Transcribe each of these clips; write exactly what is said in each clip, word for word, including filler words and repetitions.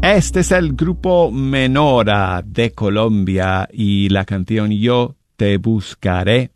este es el grupo Menora de Colombia y la canción Yo te buscaré.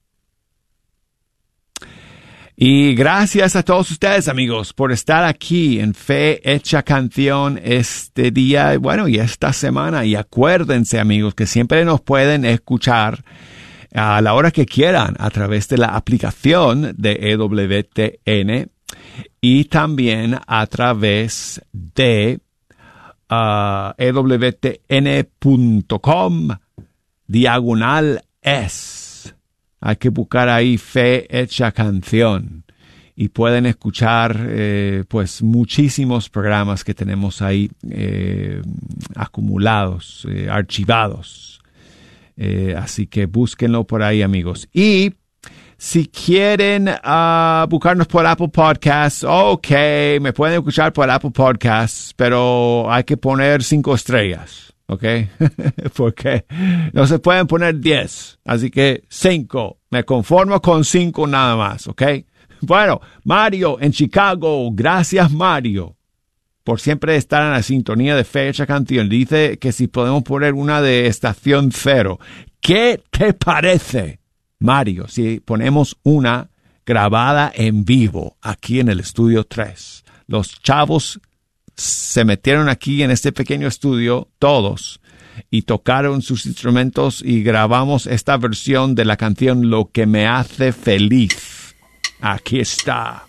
Y gracias a todos ustedes, amigos, por estar aquí en Fe Hecha Canción este día, bueno, y esta semana. Y acuérdense, amigos, que siempre nos pueden escuchar a la hora que quieran a través de la aplicación de E W T N y también a través de uh, E W T N punto com diagonal es. Hay que buscar ahí Fe Hecha Canción y pueden escuchar eh, pues muchísimos programas que tenemos ahí eh, acumulados, eh, archivados. Eh, así que búsquenlo por ahí, amigos. Y si quieren uh, buscarnos por Apple Podcasts, ok, me pueden escuchar por Apple Podcasts, pero hay que poner cinco estrellas. ¿Ok? Porque no se pueden poner diez. Así que cinco. Me conformo con cinco nada más. ¿Ok? Bueno, Mario en Chicago. Gracias, Mario, por siempre estar en la sintonía de Fe Hecha Canción. Dice que si podemos poner una de Estación Cero. ¿Qué te parece, Mario, si ponemos una grabada en vivo aquí en el estudio tres? Los chavos se metieron aquí en este pequeño estudio, todos, y tocaron sus instrumentos y grabamos esta versión de la canción Lo que me hace feliz. Aquí está.